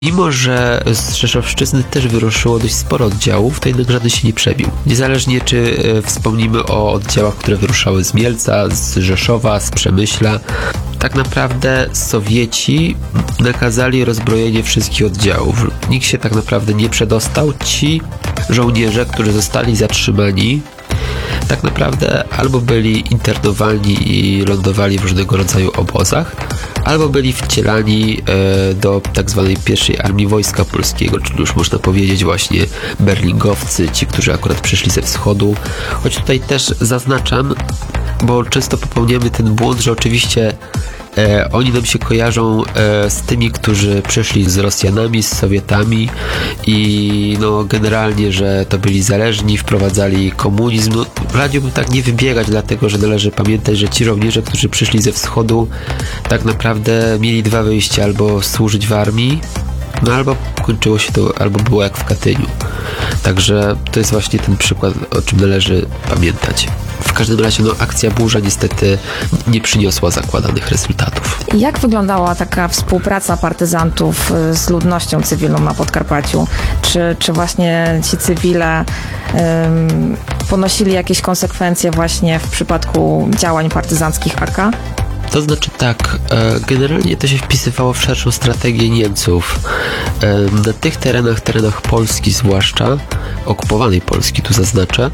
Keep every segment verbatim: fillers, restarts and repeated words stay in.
Mimo że z Rzeszowszczyzny też wyruszyło dość sporo oddziałów, to jednak żaden się nie przebił. Niezależnie czy e, wspomnimy o oddziałach, które wyruszały z Mielca, z Rzeszowa, z Przemyśla, tak naprawdę Sowieci nakazali rozbrojenie wszystkich oddziałów. Nikt się tak naprawdę nie przedostał. Ci żołnierze, którzy zostali zatrzymani, tak naprawdę albo byli internowani i lądowali w różnego rodzaju obozach, albo byli wcielani e, do tak zwanej pierwszej Armii Wojska Polskiego, czyli już można powiedzieć właśnie berlingowcy, ci, którzy akurat przyszli ze wschodu. Choć tutaj też zaznaczam, bo często popełniamy ten błąd, że oczywiście E, oni nam się kojarzą e, z tymi, którzy przyszli z Rosjanami, z Sowietami i no generalnie, że to byli zależni, wprowadzali komunizm. No, radziłbym tak nie wybiegać, dlatego że należy pamiętać, że ci żołnierze, którzy przyszli ze wschodu, tak naprawdę mieli dwa wyjścia: albo służyć w armii, no albo kończyło się to, albo było jak w Katyniu. Także to jest właśnie ten przykład, o czym należy pamiętać. W każdym razie no, akcja Burza niestety nie przyniosła zakładanych rezultatów. Jak wyglądała taka współpraca partyzantów z ludnością cywilną na Podkarpaciu? Czy, czy właśnie ci cywile um, ponosili jakieś konsekwencje właśnie w przypadku działań partyzanckich A K? To znaczy tak, generalnie to się wpisywało w szerszą strategię Niemców. Na tych terenach, terenach Polski zwłaszcza, okupowanej Polski tu zaznaczę,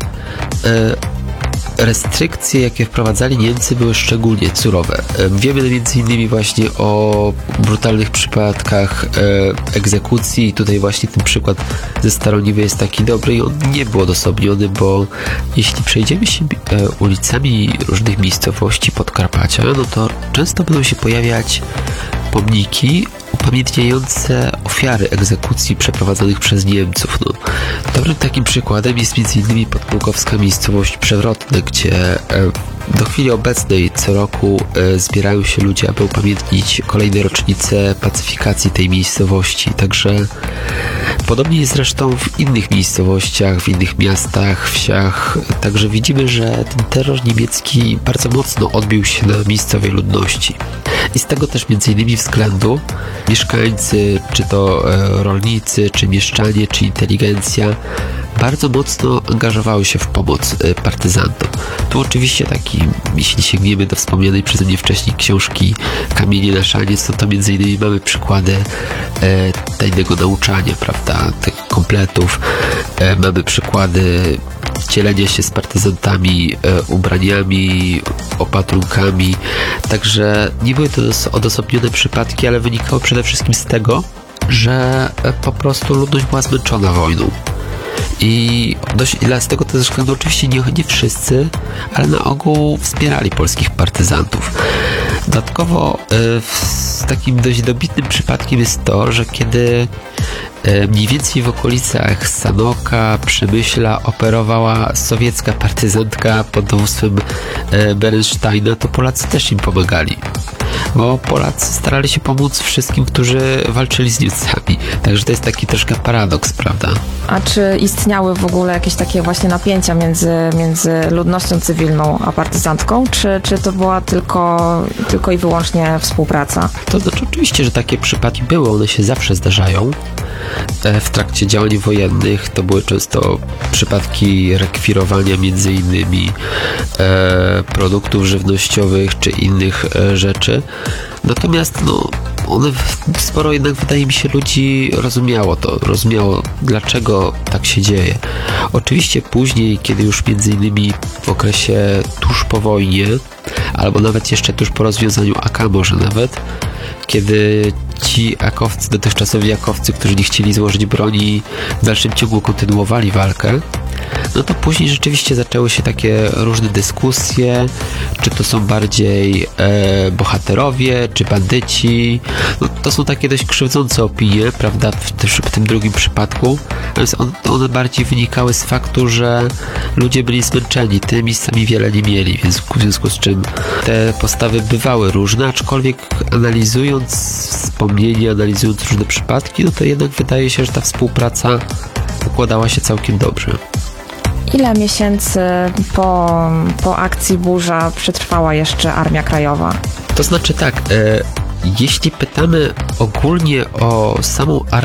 restrykcje, jakie wprowadzali Niemcy, były szczególnie surowe. Wiemy między innymi właśnie o brutalnych przypadkach e, egzekucji i tutaj właśnie ten przykład ze Staroniwy jest taki dobry i on nie był odosobniony, bo jeśli przejdziemy się e, ulicami różnych miejscowości Podkarpacia, no to często będą się pojawiać pomniki upamiętniające ofiary egzekucji przeprowadzonych przez Niemców. No, dobrym takim przykładem jest między innymi podpułkowska miejscowość Przewrotne, gdzie e, do chwili obecnej co roku e, zbierają się ludzie, aby upamiętnić kolejne rocznice pacyfikacji tej miejscowości. Także podobnie jest zresztą w innych miejscowościach, w innych miastach, wsiach. Także widzimy, że ten terror niemiecki bardzo mocno odbił się na miejscowej ludności. I z tego też między innymi względu mieszkańcy, czy to e, rolnicy, czy mieszczanie, czy inteligencja bardzo mocno angażowały się w pomoc e, partyzantom. Tu oczywiście taki, jeśli sięgniemy do wspomnianej przeze mnie wcześniej książki Kamienie na szaniec, to, to między innymi mamy przykłady e, tajnego nauczania, prawda, tych kompletów. E, mamy przykłady dzielenia się z partyzantami e, ubraniami, opatrunkami. Także nie były to odosobnione przypadki, ale wynikało przede wszystkim z tego, że e, po prostu ludność była zmęczona wojną. I dość, dla z tego też względu oczywiście nie, nie wszyscy, ale na ogół wspierali polskich partyzantów. Dodatkowo e, takim dość dobitnym przypadkiem jest to, że kiedy e, mniej więcej w okolicach Sanoka, Przemyśla operowała sowiecka partyzantka pod dowództwem e, Berensteina, to Polacy też im pomagali. Bo Polacy starali się pomóc wszystkim, którzy walczyli z Niemcami. Także to jest taki troszkę paradoks, prawda? A czy istniały w ogóle jakieś takie właśnie napięcia między, między ludnością cywilną a partyzantką? Czy, czy to była tylko, tylko i wyłącznie współpraca? To znaczy oczywiście, że takie przypadki były, one się zawsze zdarzają. W trakcie działań wojennych to były często przypadki rekwirowania między innymi e, produktów żywnościowych czy innych e, rzeczy. Natomiast no, one sporo jednak, wydaje mi się, ludzi rozumiało to, rozumiało, dlaczego tak się dzieje. Oczywiście później, kiedy już między innymi w okresie tuż po wojnie, albo nawet jeszcze tuż po rozwiązaniu A K może nawet, kiedy ci akowcy, dotychczasowi akowcy, którzy nie chcieli złożyć broni, w dalszym ciągu kontynuowali walkę, no to później rzeczywiście zaczęły się takie różne dyskusje, czy to są bardziej e, bohaterowie, czy bandyci. No, to są takie dość krzywdzące opinie, prawda, w, w tym drugim przypadku. Natomiast on, one bardziej wynikały z faktu, że ludzie byli zmęczeni, tymi miejscami wiele nie mieli, więc w związku z czym te postawy bywały różne, aczkolwiek analizując wspomnienia, analizując różne przypadki, no to jednak wydaje się, że ta współpraca układała się całkiem dobrze. Ile miesięcy po, po akcji Burza przetrwała jeszcze Armia Krajowa? To znaczy tak, e, jeśli pytamy ogólnie o samą Armię